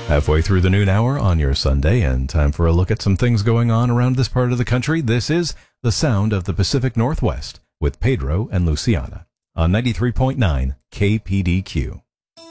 Halfway through the noon hour on your Sunday, and time for a look at some things going on around this part of the country. This is The Sound of the Pacific Northwest with Pedro and Luciana on 93.9 KPDQ.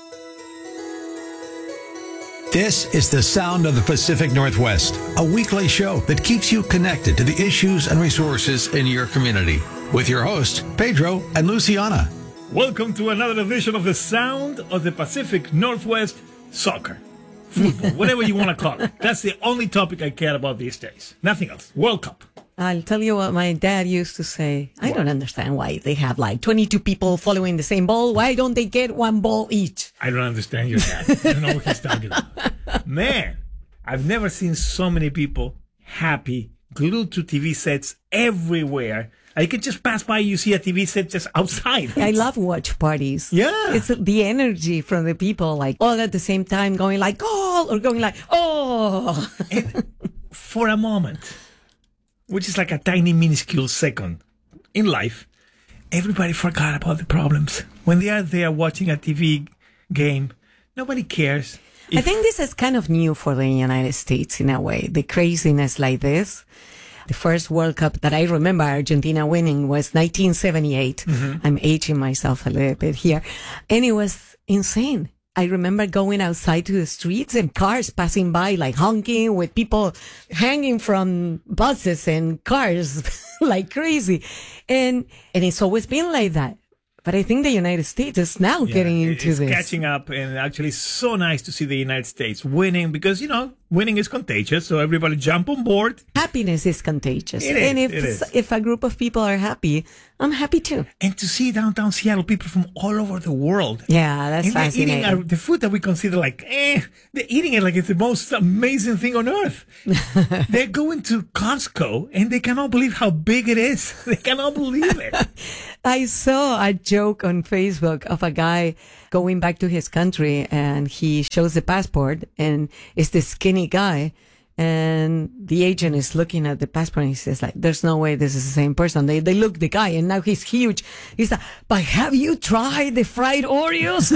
This is The Sound of the Pacific Northwest, a weekly show that keeps you connected to the issues and resources in your community. With your hosts, Pedro and Luciana. Welcome to another edition of The Sound of the Pacific Northwest. Soccer, football, whatever you want to call it. That's the only topic I care about these days. Nothing else. World Cup. I'll tell you what my dad used to say. I don't understand why they have like 22 people following the same ball. Why don't they get one ball each? I don't understand your dad. I don't know what he's talking about. Man, I've never seen so many people happy, glued to TV sets everywhere. You can just pass by, you see a TV set just outside. I love watch parties. Yeah. It's the energy from the people, like all at the same time going like, goal, or going like, oh. And for a moment, which is like a tiny, minuscule second in life, everybody forgot about the problems. When they are there watching a TV game, nobody cares. I think this is kind of new for the United States in a way, the craziness like this. The first World Cup that I remember Argentina winning was 1978. Mm-hmm. I'm aging myself a little bit here. And it was insane. I remember going outside to the streets and cars passing by, like honking with people hanging from buses and cars like crazy. And it's always been like that. But I think the United States is now getting into this. It's catching up, and actually so nice to see the United States winning because, you know, winning is contagious, so everybody jump on board. Happiness is contagious. And if a group of people are happy, I'm happy too. And to see downtown Seattle, people from all over the world. Yeah, that's and fascinating. They're eating the food that we consider like, they're eating it like it's the most amazing thing on earth. They're going to Costco, and they cannot believe how big it is. They cannot believe it. I saw a joke on Facebook of a guy going back to his country, and he shows the passport, and it's the skinny guy, and the agent is looking at the passport, and he says, like, there's no way this is the same person. They look the guy, and now he's huge. He's like, but have you tried the fried Oreos?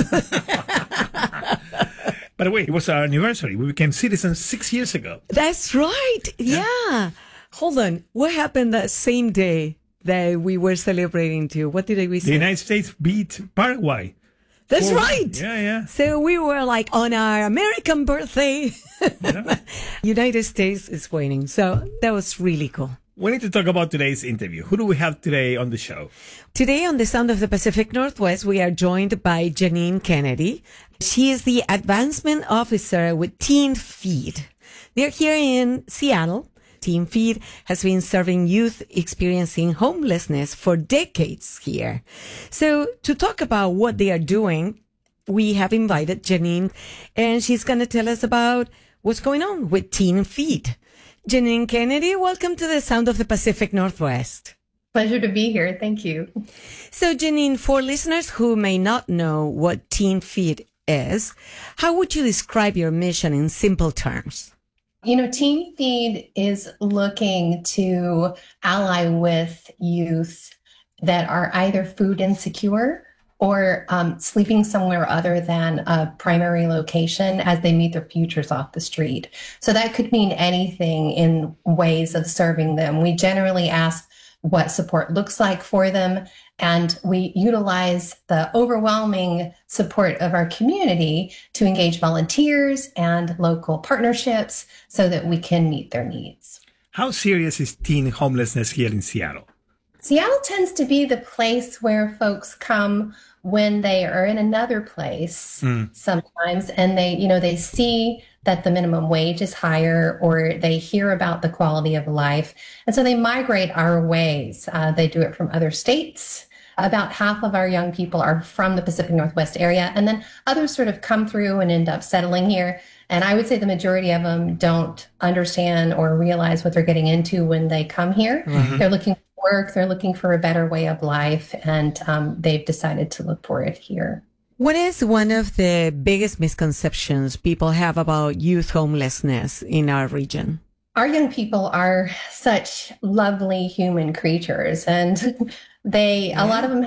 By the way, it was our anniversary. We became citizens 6 years ago. That's right. Yeah. Hold on. What happened that same day that we were celebrating too? What did we say? The United States beat Paraguay. That's right. Yeah. So we were like on our American birthday. Yeah. United States is winning. So that was really cool. We need to talk about today's interview. Who do we have today on the show? Today on the Sound of the Pacific Northwest, we are joined by Janine Kennedy. She is the Advancement Officer with Teen Feed. They're here in Seattle. Teen Feed has been serving youth experiencing homelessness for decades here. So to talk about what they are doing, we have invited Janine, and she's going to tell us about what's going on with Teen Feed. Janine Kennedy, welcome to the Sound of the Pacific Northwest. Pleasure to be here. Thank you. So Janine, for listeners who may not know what Teen Feed is, how would you describe your mission in simple terms? You know, Teen Feed is looking to ally with youth that are either food insecure or sleeping somewhere other than a primary location as they meet their futures off the street. So that could mean anything in ways of serving them. We generally ask what support looks like for them, and we utilize the overwhelming support of our community to engage volunteers and local partnerships so that we can meet their needs. How serious is teen homelessness here in Seattle? Seattle tends to be the place where folks come when they are in another place sometimes, and they see that the minimum wage is higher, or they hear about the quality of life. And so they migrate our ways. They do it from other states. About half of our young people are from the Pacific Northwest area, and then others sort of come through and end up settling here. And I would say the majority of them don't understand or realize what they're getting into when they come here. Mm-hmm. They're looking for work, they're looking for a better way of life, and they've decided to look for it here. What is one of the biggest misconceptions people have about youth homelessness in our region? Our young people are such lovely human creatures, and a lot of them have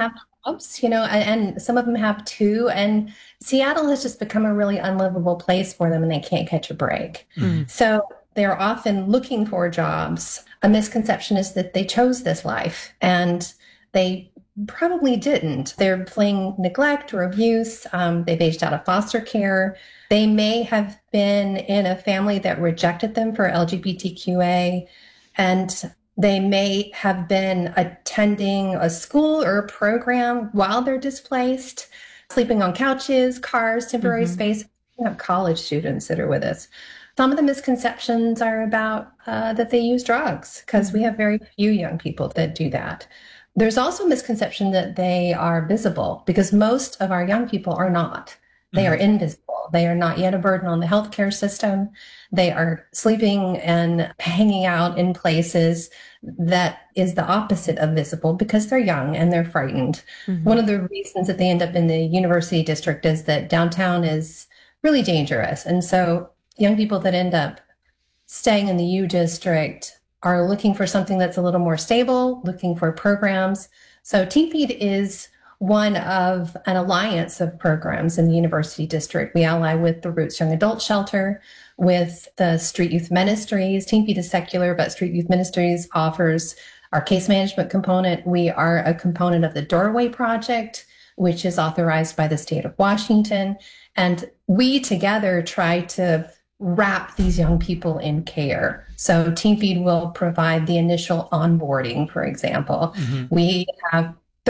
jobs, and some of them have two. And Seattle has just become a really unlivable place for them and they can't catch a break. So they're often looking for jobs. A misconception is that they chose this life and they probably didn't. They're fleeing neglect or abuse. They've aged out of foster care. They may have been in a family that rejected them for LGBTQA, and they may have been attending a school or a program while they're displaced, sleeping on couches, cars, temporary space. We have college students that are with us. Some of the misconceptions are about that they use drugs, because we have very few young people that do that. There's also a misconception that they are visible, because most of our young people are not. They are invisible. They are not yet a burden on the healthcare system. They are sleeping and hanging out in places that is the opposite of visible, because they're young and they're frightened. One of the reasons that they end up in the university district is that downtown is really dangerous. And so young people that end up staying in the U district are looking for something that's a little more stable, looking for programs. So Teen Feed is one of an alliance of programs in the University District. We ally with the Roots Young Adult Shelter, with the Street Youth Ministries. Teen Feed is secular, but Street Youth Ministries offers our case management component. We are a component of the Doorway Project, which is authorized by the state of Washington. And we together try to wrap these young people in care. So Teen Feed will provide the initial onboarding, for example. We have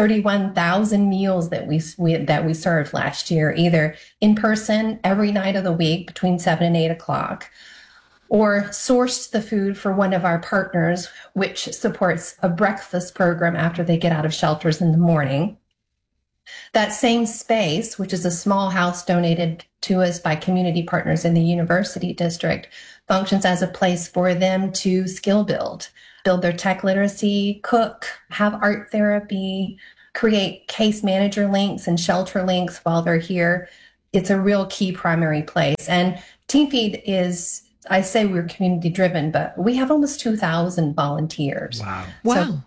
31,000 meals that we served last year, either in person every night of the week between 7 and 8 o'clock, or sourced the food for one of our partners, which supports a breakfast program after they get out of shelters in the morning. That same space, which is a small house donated to us by community partners in the University District, functions as a place for them to skill build their tech literacy, cook, have art therapy, create case manager links and shelter links while they're here. It's a real key primary place. And Teen Feed is, I say we're community driven, but we have almost 2,000 volunteers. Wow.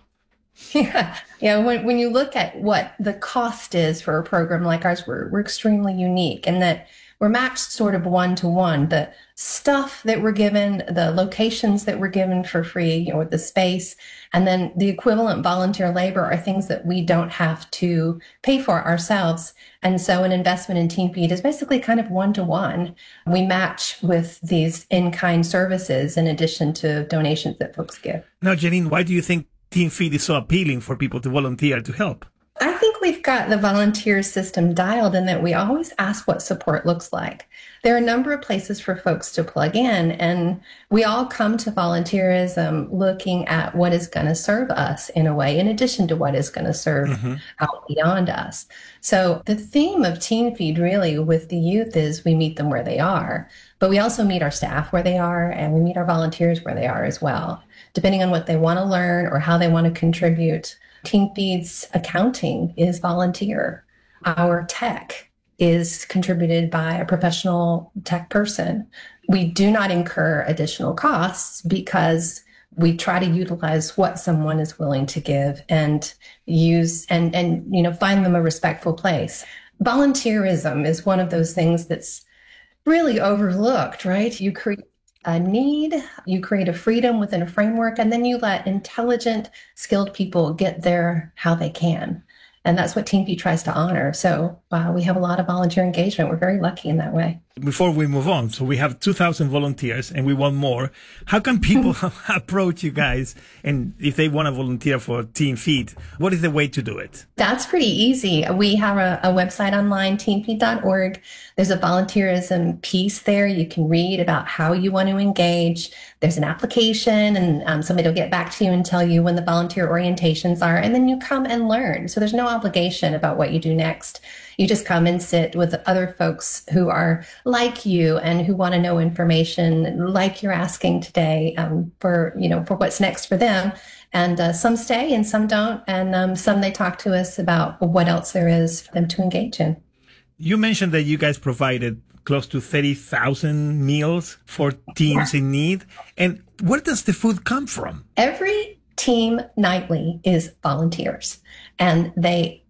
Yeah. When you look at what the cost is for a program like ours, we're extremely unique in that we're matched sort of one-to-one. The stuff that we're given, the locations that we're given for free, or the space, and then the equivalent volunteer labor are things that we don't have to pay for ourselves. And so an investment in Teen Feed is basically kind of one-to-one. We match with these in-kind services in addition to donations that folks give. Now, Janine, why do you think Teen Feed is so appealing for people to volunteer to help? I think we've got the volunteer system dialed in that we always ask what support looks like. There are a number of places for folks to plug in, and we all come to volunteerism looking at what is going to serve us in a way, in addition to what is going to serve out beyond us. So the theme of Teen Feed really with the youth is we meet them where they are, but we also meet our staff where they are, and we meet our volunteers where they are as well, depending on what they want to learn or how they want to contribute. Teen Feed's accounting is volunteer. Our tech is contributed by a professional tech person. We do not incur additional costs because we try to utilize what someone is willing to give and use and find them a respectful place. Volunteerism is one of those things that's really overlooked, right? You create a need, you create a freedom within a framework, and then you let intelligent, skilled people get there how they can. And that's what Teen Feed tries to honor. So we have a lot of volunteer engagement. We're very lucky in that way. Before we move on, so we have 2,000 volunteers and we want more. How can people approach you guys? And if they want to volunteer for Teen Feed, what is the way to do it? That's pretty easy. We have a website online, teenfeed.org. There's a volunteerism piece there. You can read about how you want to engage. There's an application, and somebody will get back to you and tell you when the volunteer orientations are, and then you come and learn. So there's no obligation about what you do next. You just come and sit with other folks who are like you and who want to know information like you're asking today for what's next for them. And some stay and some don't. And some they talk to us about what else there is for them to engage in. You mentioned that you guys provided close to 30,000 meals for teens in need. And where does the food come from? Every team nightly is volunteers, and they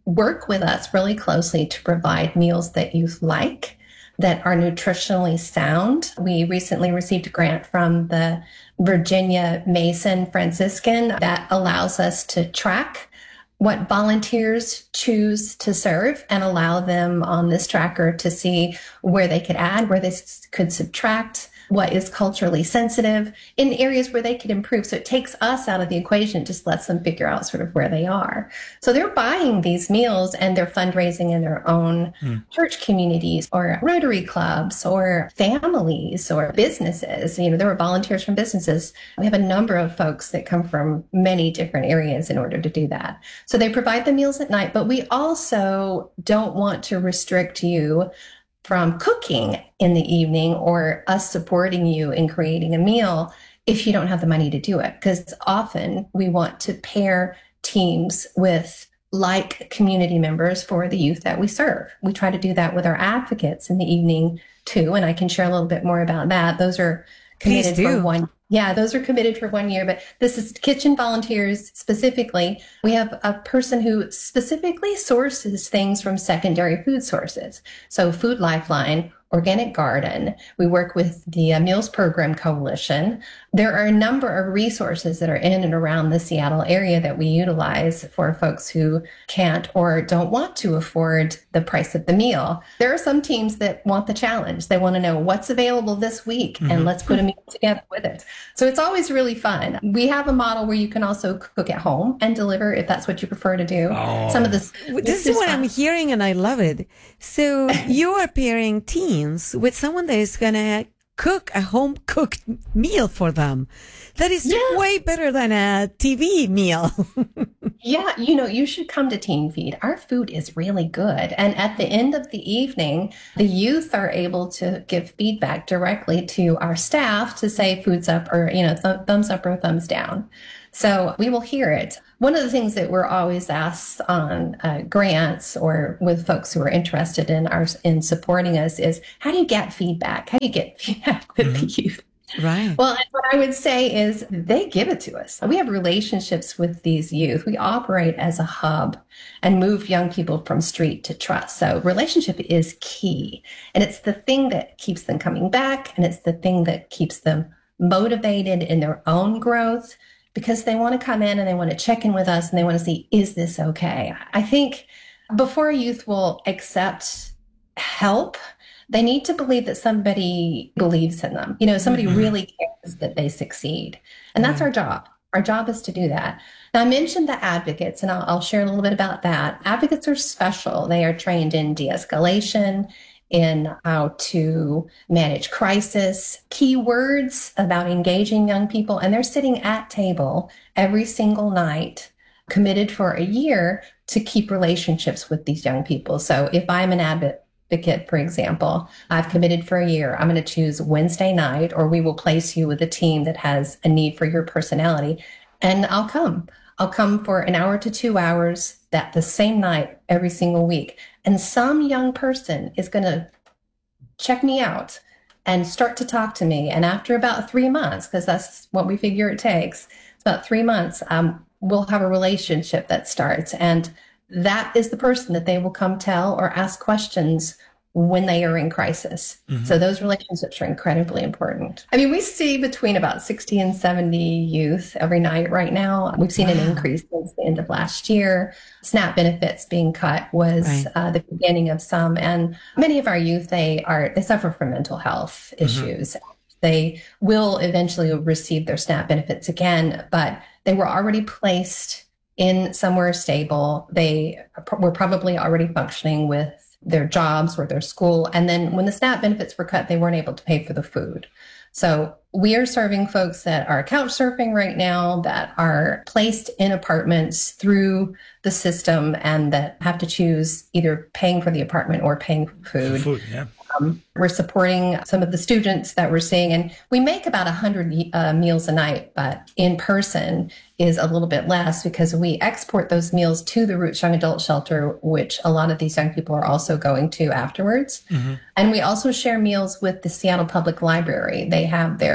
work with us really closely to provide meals that youth like, that are nutritionally sound. We recently received a grant from the Virginia Mason Franciscan that allows us to track what volunteers choose to serve and allow them on this tracker to see where they could add, where they could subtract, what is culturally sensitive in areas where they could improve. So it takes us out of the equation, just lets them figure out sort of where they are. So they're buying these meals and they're fundraising in their own church communities or Rotary clubs or families or businesses. You know, there are volunteers from businesses. We have a number of folks that come from many different areas in order to do that. So they provide the meals at night, but we also don't want to restrict you from cooking in the evening or us supporting you in creating a meal if you don't have the money to do it. Because often we want to pair teams with like community members for the youth that we serve. We try to do that with our advocates in the evening too. And I can share a little bit more about that. Those are committed for one. Yeah, those are committed for 1 year, but this is kitchen volunteers specifically. We have a person who specifically sources things from secondary food sources. So Food Lifeline, Organic Garden. We work with the Meals Program Coalition. There are a number of resources that are in and around the Seattle area that we utilize for folks who can't or don't want to afford the price of the meal. There are some teams that want the challenge. They want to know what's available this week and let's put a meal together with it. So it's always really fun. We have a model where you can also cook at home and deliver if that's what you prefer to do. Some of this is what I'm hearing and I love it. So you are pairing teens with someone that is going to cook a home cooked meal for them. That is way better than a TV meal. Yeah, you know, you should come to Teen Feed. Our food is really good. And at the end of the evening, the youth are able to give feedback directly to our staff to say food's up or, you know, thumbs up or thumbs down. So we will hear it. One of the things that we're always asked on grants or with folks who are interested in supporting us is, how do you get feedback? How do you get feedback with the youth? Right. Well, what I would say is they give it to us. We have relationships with these youth. We operate as a hub and move young people from street to trust. So relationship is key. And it's the thing that keeps them coming back. And it's the thing that keeps them motivated in their own growth, because they want to come in and they want to check in with us and they want to see, is this okay? I think before youth will accept help, they need to believe that somebody believes in them. You know, somebody really cares that they succeed. And that's our job. Our job is to do that. Now, I mentioned the advocates, and I'll share a little bit about that. Advocates are special. They are trained in de-escalation, in how to manage crisis, key words about engaging young people. And they're sitting at table every single night, committed for a year to keep relationships with these young people. So if I'm an advocate, for example, I've committed for a year, I'm going to choose Wednesday night, or we will place you with a team that has a need for your personality. And I'll come for an hour to 2 hours that the same night every single week. And some young person is going to check me out and start to talk to me. And after about 3 months, because that's what we figure it takes, about 3 months, we'll have a relationship that starts. And that is the person that they will come tell or ask questions when they are in crisis. So those relationships are incredibly important. I mean, we see between about 60 and 70 youth every night right now. We've seen an increase since the end of last year. SNAP benefits being cut was the beginning of some. And many of our youth, they suffer from mental health issues. They will eventually receive their SNAP benefits again, but they were already placed in somewhere stable. They were probably already functioning with their jobs or their school. And then when the SNAP benefits were cut, they weren't able to pay for the food. So we are serving folks that are couch surfing right now, that are placed in apartments through the system and that have to choose either paying for the apartment or paying for food. We're supporting some of the students that we're seeing, and we make about 100 meals a night, but in person is a little bit less because we export those meals to the Roots Young Adult Shelter, which a lot of these young people are also going to afterwards. And we also share meals with the Seattle Public Library. They have their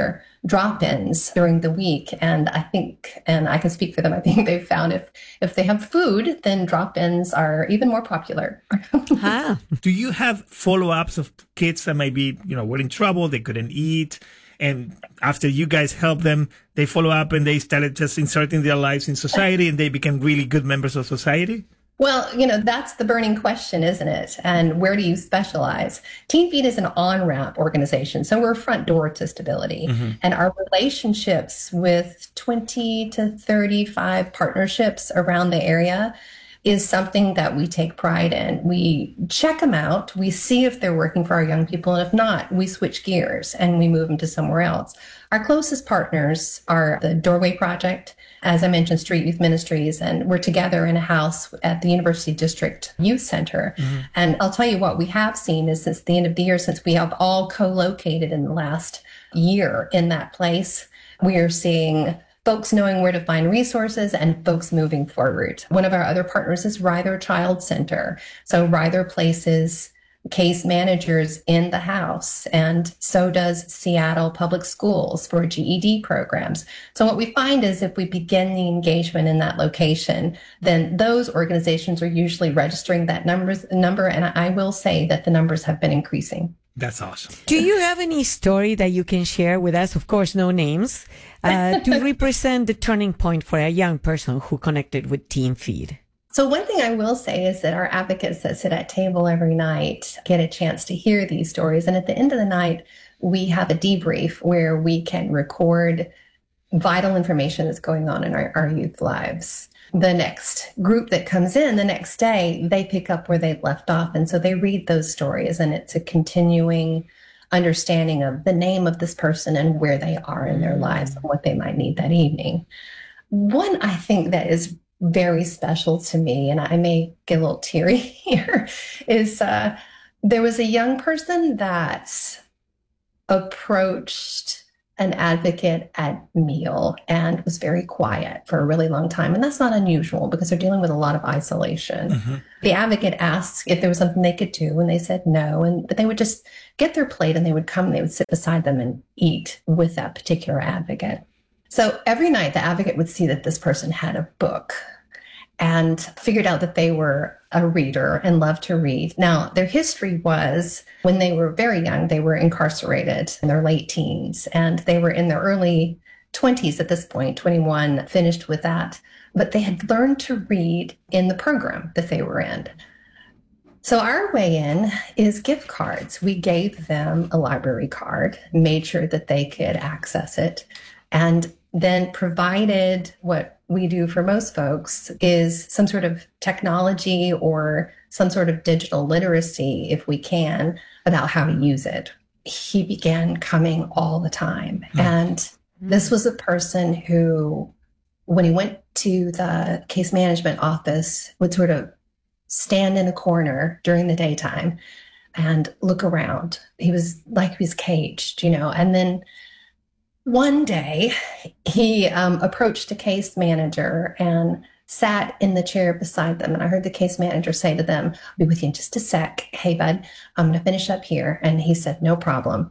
drop-ins during the week. And I think, and I can speak for them, I think they've found if they have food, then drop-ins are even more popular. Ah. Do you have follow-ups of kids that maybe, were in trouble, they couldn't eat, and after you guys help them, they follow up and they started just inserting their lives in society and they became really good members of society? Well, that's the burning question, isn't it? And where do you specialize? Teen Feed is an on-ramp organization, so we're a front door to stability. And our relationships with 20 to 35 partnerships around the area is something that we take pride in. We check them out. We see if they're working for our young people. And if not, we switch gears and we move them to somewhere else. Our closest partners are the Doorway Project, as I mentioned, Street Youth Ministries, and we're together in a house at the University District Youth Center. And I'll tell you what we have seen is since the end of the year, since we have all co-located in the last year in that place, we are seeing folks knowing where to find resources and folks moving forward. One of our other partners is Ryther Child Center. So Ryther places case managers in the house, and so does Seattle Public Schools for GED programs. So what we find is if we begin the engagement in that location, then those organizations are usually registering that number. And I will say that the numbers have been increasing. That's awesome. Do you have any story that you can share with us? Of course, no names, to represent the turning point for a young person who connected with Teen Feed. So one thing I will say is that our advocates that sit at table every night get a chance to hear these stories. And at the end of the night, we have a debrief where we can record vital information that's going on in our youth lives. The next group that comes in the next day, they pick up where they've left off. And so they read those stories, and it's a continuing understanding of the name of this person and where they are in their lives and what they might need that evening. One, I think that is very special to me, and I may get a little teary here, is there was a young person that approached an advocate at meal and was very quiet for a really long time. And that's not unusual because they're dealing with a lot of isolation. The advocate asked if there was something they could do, and they said no. But they would just get their plate and they would come and they would sit beside them and eat with that particular advocate. So every night the advocate would see that this person had a book and figured out that they were a reader and loved to read. Now, their history was when they were very young, they were incarcerated in their late teens, and they were in their early 20s at this point, 21, finished with that. But they had learned to read in the program that they were in. So our way in is gift cards. We gave them a library card, made sure that they could access it, and then provided what we do for most folks is some sort of technology or some sort of digital literacy, if we can, about how to use it. He began coming all the time. And this was a person who, when he went to the case management office, would sort of stand in a corner during the daytime and look around. He was like he was caged, and then one day, he approached a case manager and sat in the chair beside them. And I heard the case manager say to them, "I'll be with you in just a sec. Hey, bud, I'm going to finish up here." And he said, "No problem."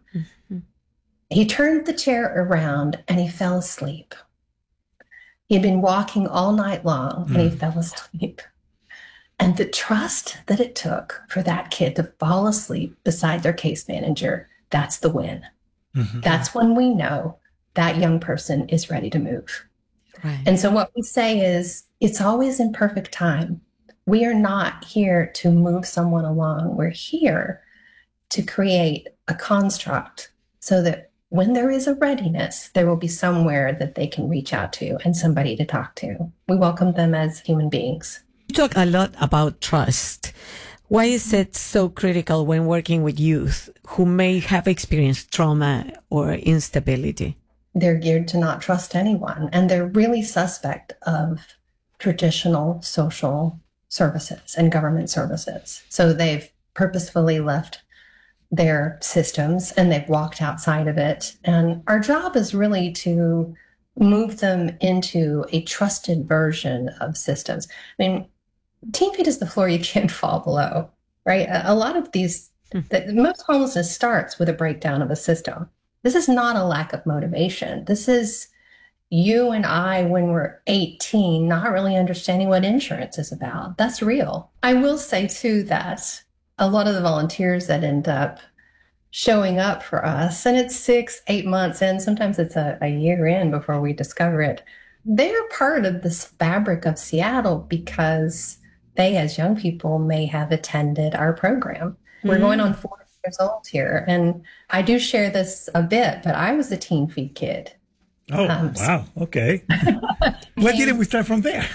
He turned the chair around and he fell asleep. He had been walking all night long and he fell asleep. And the trust that it took for that kid to fall asleep beside their case manager, that's the win. That's when we know that young person is ready to move. Right. And so what we say is, it's always in perfect time. We are not here to move someone along. We're here to create a construct so that when there is a readiness, there will be somewhere that they can reach out to and somebody to talk to. We welcome them as human beings. You talk a lot about trust. Why is it so critical when working with youth who may have experienced trauma or instability? They're geared to not trust anyone, and they're really suspect of traditional social services and government services. So they've purposefully left their systems and they've walked outside of it. And our job is really to move them into a trusted version of systems. I mean, Teen Feed is the floor you can't fall below, right? A lot of these, most homelessness starts with a breakdown of a system. This is not a lack of motivation. This is you and I, when we're 18, not really understanding what insurance is about. That's real. I will say, too, that a lot of the volunteers that end up showing up for us, and it's 6-8 months in, sometimes it's a year in before we discover it, they're part of this fabric of Seattle because they, as young people, may have attended our program. We're going on 4 years old here. And I do share this a bit, but I was a Teen Feed kid. Oh, wow. Okay. Why didn't we start from there?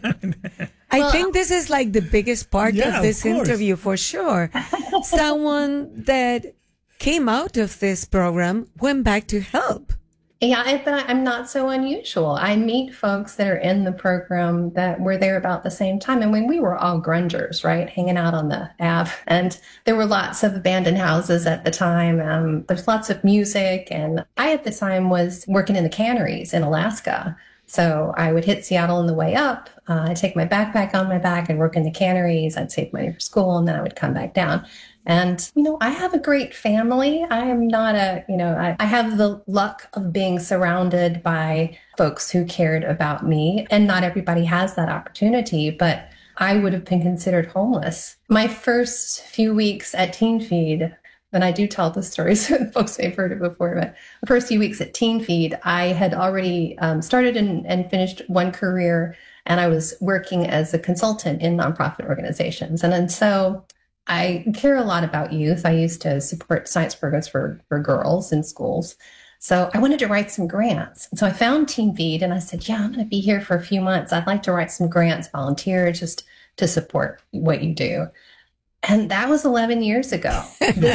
I think this is like the biggest part Yeah, of this of course. interview for sure. Someone that came out of this program went back to help. Yeah, but I'm not so unusual. I meet folks that are in the program that were there about the same time. And when we were all grungers, right, hanging out on the app, and there were lots of abandoned houses at the time. There's lots of music. And I, at the time, was working in the canneries in Alaska. So I would hit Seattle on the way up. I'd take my backpack on my back and work in the canneries. I'd save money for school, and then I would come back down. And, I have a great family. I am not I have the luck of being surrounded by folks who cared about me. And not everybody has that opportunity, but I would have been considered homeless. My first few weeks at Teen Feed, and I do tell the story, so folks may have heard it before, but the first few weeks at Teen Feed, I had already started and finished one career, and I was working as a consultant in nonprofit organizations. And so I care a lot about youth. I used to support science programs for girls in schools. So I wanted to write some grants. And so I found Teen Feed and I said, yeah, I'm going to be here for a few months. I'd like to write some grants, volunteer just to support what you do. And that was 11 years ago.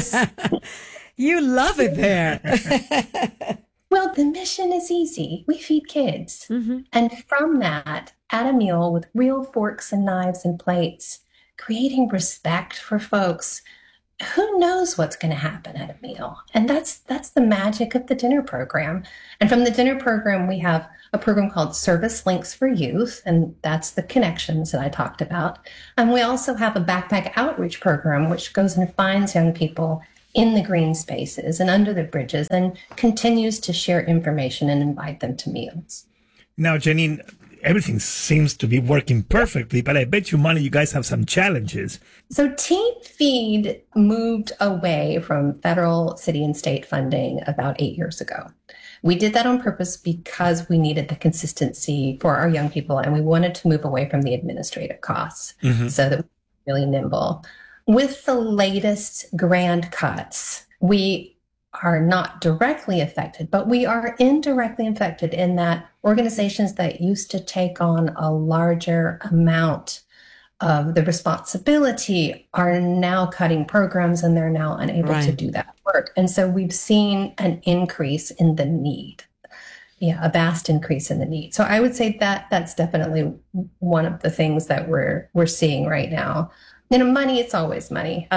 You love it there. Well, the mission is easy. We feed kids. Mm-hmm. And from that, at a meal with real forks and knives and plates, creating respect for folks, who knows what's going to happen at a meal? And that's the magic of the dinner program. And from the dinner program, we have a program called Service Links for Youth, and that's the connections that I talked about. And we also have a backpack outreach program, which goes and finds young people in the green spaces and under the bridges and continues to share information and invite them to meals. Now, Janine, everything seems to be working perfectly, but I bet you money you guys have some challenges. So Teen Feed moved away from federal, city, and state funding about 8 years ago. We did that on purpose because we needed the consistency for our young people, and we wanted to move away from the administrative costs so that we were really nimble. With the latest grand cuts, we are not directly affected, but we are indirectly affected in that organizations that used to take on a larger amount of the responsibility are now cutting programs, and they're now unable to do that work. And so we've seen an increase in the need. Yeah, a vast increase in the need. So I would say that that's definitely one of the things that we're seeing right now. Money, it's always money.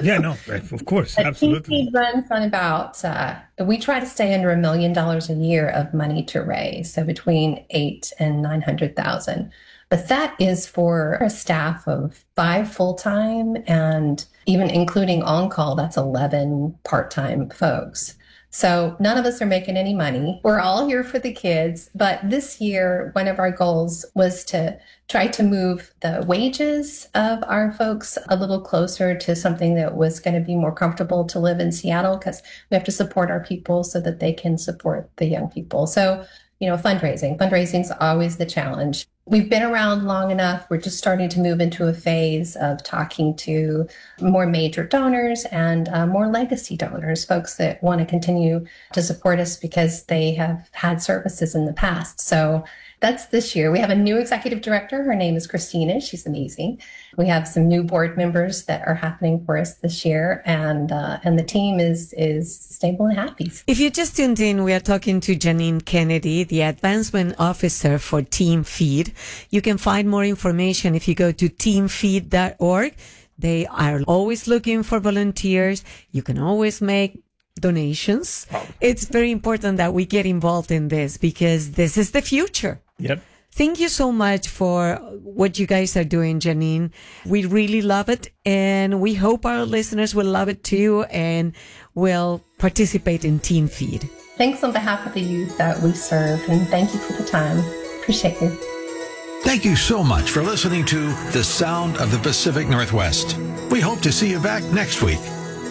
Of course, absolutely. Teen Feed runs on about, we try to stay under $1 million a year of money to raise, so between 800,000 and 900,000. But that is for a staff of 5 full-time, and even including on-call, that's 11 part-time folks. So none of us are making any money. We're all here for the kids. But this year, one of our goals was to try to move the wages of our folks a little closer to something that was going to be more comfortable to live in Seattle, because we have to support our people so that they can support the young people. So, fundraising is always the challenge. We've been around long enough. We're just starting to move into a phase of talking to more major donors and more legacy donors, folks that want to continue to support us because they have had services in the past. So that's this year. We have a new executive director. Her name is Christina. She's amazing. We have some new board members that are happening for us this year, and the team is stable and happy. If you just tuned in, we are talking to Janine Kennedy, the Advancement Officer for Teen Feed. You can find more information if you go to teamfeed.org. They are always looking for volunteers. You can always make donations. It's very important that we get involved in this because this is the future. Yep. Thank you so much for what you guys are doing, Janine. We really love it, and we hope our listeners will love it too and will participate in Teen Feed. Thanks on behalf of the youth that we serve, and thank you for the time. Appreciate you. Thank you so much for listening to The Sound of the Pacific Northwest. We hope to see you back next week.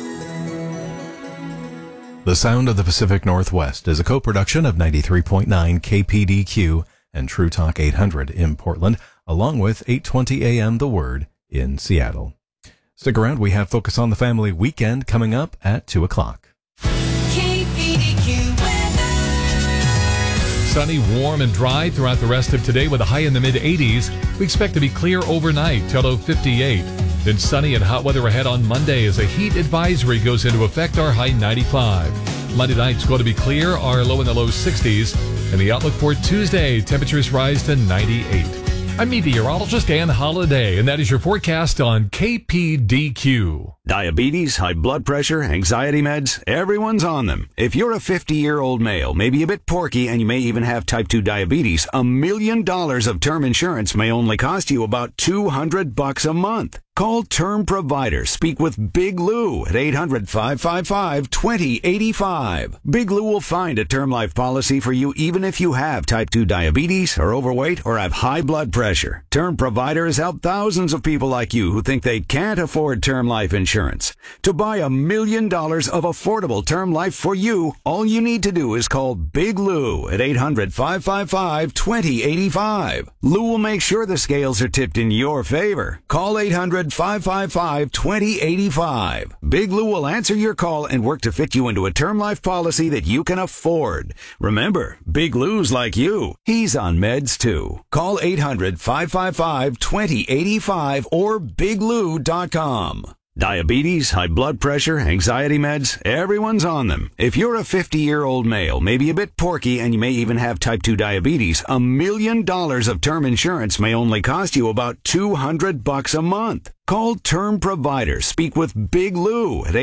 The Sound of the Pacific Northwest is a co-production of 93.9 KPDQ and True Talk 800 in Portland, along with 820 AM The Word in Seattle. Stick around. We have Focus on the Family Weekend coming up at 2 o'clock. KPDQ weather. Sunny, warm, and dry throughout the rest of today with a high in the mid-80s. We expect to be clear overnight till 58. Then sunny and hot weather ahead on Monday as a heat advisory goes into effect, our high 95. Monday night's going to be clear, our low in the low 60s. And the outlook for Tuesday, temperatures rise to 98. I'm meteorologist Ann Holiday, and that is your forecast on KPDQ. Diabetes, high blood pressure, anxiety meds, everyone's on them. If you're a 50-year-old male, maybe a bit porky, and you may even have type 2 diabetes, $1 million of term insurance may only cost you about $200 a month. Call Term Provider. Speak with Big Lou at 800-555-2085. Big Lou will find a term life policy for you even if you have type 2 diabetes, are overweight, or have high blood pressure. Term Provider has helped thousands of people like you who think they can't afford term life insurance. To buy $1 million of affordable term life for you, all you need to do is call Big Lou at 800-555-2085. Lou will make sure the scales are tipped in your favor. Call 800-555-2085. Big Lou will answer your call and work to fit you into a term life policy that you can afford. Remember, Big Lou's like you. He's on meds too. Call 800-555-2085 or biglou.com. Diabetes, high blood pressure, anxiety meds, everyone's on them. If you're a 50-year-old male, maybe a bit porky, and you may even have type 2 diabetes, $1 million of term insurance may only cost you about $200 a month. Call Term Provider. Speak with Big Lou at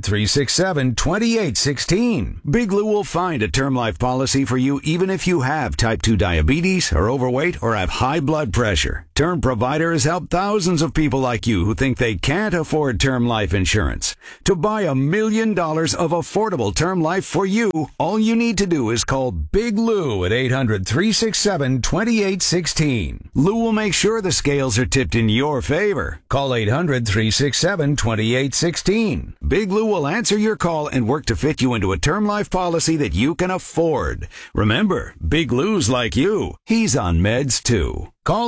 800-367-2816. Big Lou will find a term life policy for you even if you have type 2 diabetes, are overweight, or have high blood pressure. Term Provider has helped thousands of people like you who think they can't afford term life insurance. To buy $1 million of affordable term life for you, all you need to do is call Big Lou at 800-367-2816. Lou will make sure the scales are tipped in your favor. Call 800-367-2816. Big Lou will answer your call and work to fit you into a term life policy that you can afford. Remember, Big Lou's like you. He's on meds too. Call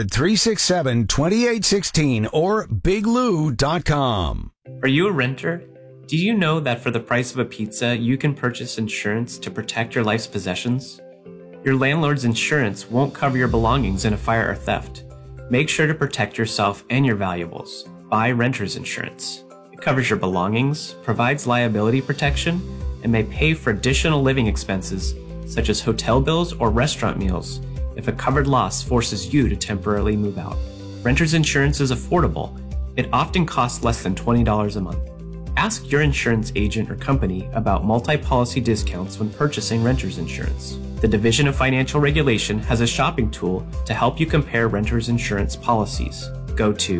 800-367-2816 or biglou.com. Are you a renter? Do you know that for the price of a pizza, you can purchase insurance to protect your life's possessions? Your landlord's insurance won't cover your belongings in a fire or theft. Make sure to protect yourself and your valuables. Buy renter's insurance. It covers your belongings, provides liability protection, and may pay for additional living expenses, such as hotel bills or restaurant meals, if a covered loss forces you to temporarily move out. Renter's insurance is affordable. It often costs less than $20 a month. Ask your insurance agent or company about multi-policy discounts when purchasing renter's insurance. The Division of Financial Regulation has a shopping tool to help you compare renter's insurance policies. Go to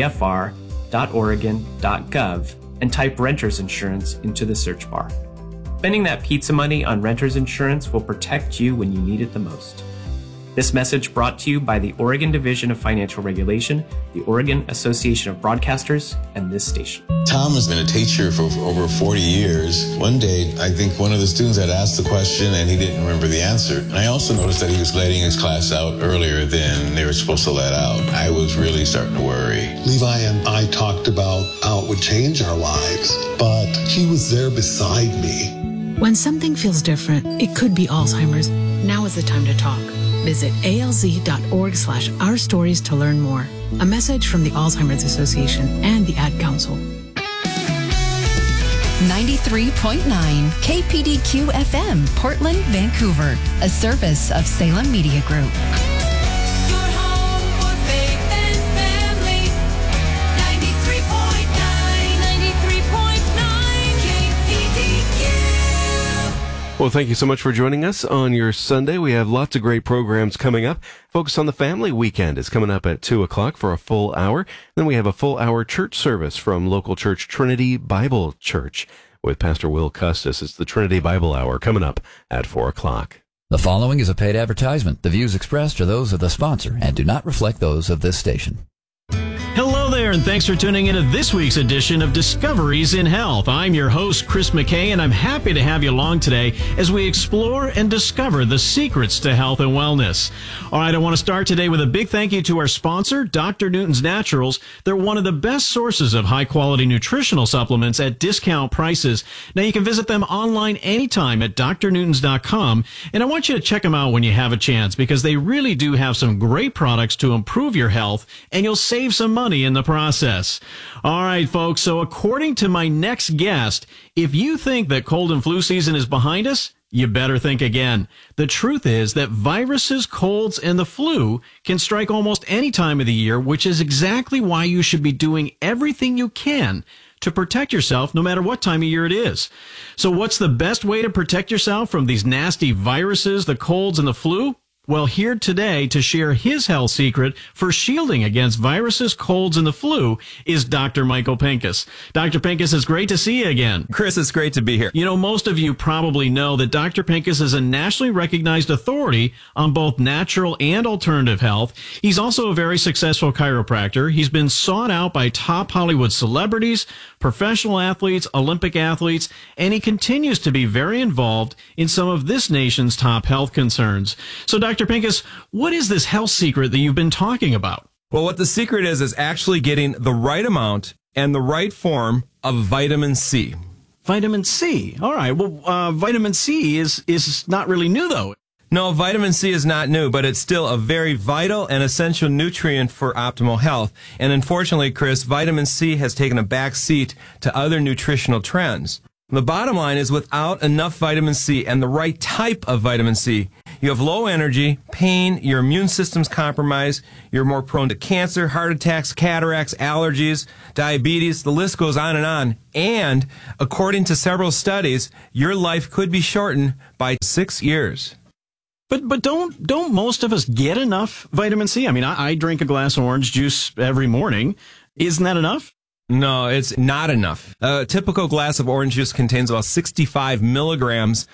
dfr.oregon.gov and type renter's insurance into the search bar. Spending that pizza money on renter's insurance will protect you when you need it the most. This message brought to you by the Oregon Division of Financial Regulation, the Oregon Association of Broadcasters, and this station. Tom has been a teacher for over 40 years. One day, I think one of the students had asked the question and he didn't remember the answer. And I also noticed that he was letting his class out earlier than they were supposed to let out. I was really starting to worry. Levi and I talked about how it would change our lives, but he was there beside me. When something feels different, it could be Alzheimer's. Now is the time to talk. Visit alz.org/our stories to learn more. A message from the Alzheimer's Association and the Ad Council. 93.9 KPDQ FM, Portland, Vancouver, a service of Salem Media Group. Your home for faith and family. 93.9 KPDQ. Well, thank you so much for joining us on your Sunday. We have lots of great programs coming up. Focus on the Family Weekend is coming up at 2 o'clock for a full hour. Then we have a full hour church service from local church Trinity Bible Church with Pastor Will Custis. It's the Trinity Bible Hour coming up at 4 o'clock. The following is a paid advertisement. The views expressed are those of the sponsor and do not reflect those of this station. Hello there, and thanks for tuning into this week's edition of Discoveries in Health. I'm your host, Chris McKay, and I'm happy to have you along today as we explore and discover the secrets to health and wellness. All right, I want to start today with a big thank you to our sponsor, Dr. Newton's Naturals. They're one of the best sources of high-quality nutritional supplements at discount prices. Now, you can visit them online anytime at drnewtons.com, and I want you to check them out when you have a chance because they really do have some great products to improve your health, and you'll save some money in the process. All right, folks, so according to my next guest, if you think that cold and flu season is behind us, you better think again. The truth is that viruses, colds, and the flu can strike almost any time of the year, which is exactly why you should be doing everything you can to protect yourself no matter what time of year it is. So what's the best way to protect yourself from these nasty viruses, the colds, and the flu? Well, here today to share his health secret for shielding against viruses, colds, and the flu is Dr. Michael Pinkus. Dr. Pinkus, it's great to see you again. Chris, it's great to be here. You know, most of you probably know that Dr. Pinkus is a nationally recognized authority on both natural and alternative health. He's also a very successful chiropractor. He's been sought out by top Hollywood celebrities, professional athletes, Olympic athletes, and he continues to be very involved in some of this nation's top health concerns. So, Dr. Pinkus, what is this health secret that you've been talking about? Well, what the secret is actually getting the right amount and the right form of vitamin C. Vitamin C. All right. Well, vitamin C is not really new, though. No, vitamin C is not new, but it's still a very vital and essential nutrient for optimal health. And unfortunately, Chris, vitamin C has taken a back seat to other nutritional trends. The bottom line is without enough vitamin C and the right type of vitamin C, you have low energy, pain, your immune system's compromised, you're more prone to cancer, heart attacks, cataracts, allergies, diabetes, the list goes on. And according to several studies, your life could be shortened by 6 years. But don't most of us get enough vitamin C? I mean, I drink a glass of orange juice every morning. Isn't that enough? No, it's not enough. A typical glass of orange juice contains about 65 milligrams